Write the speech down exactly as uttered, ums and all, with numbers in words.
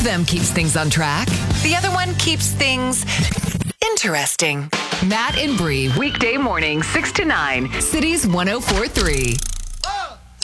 them keeps things on track. The other one keeps things interesting. Matt and Bree, weekday morning, six to nine. Cities one oh four three.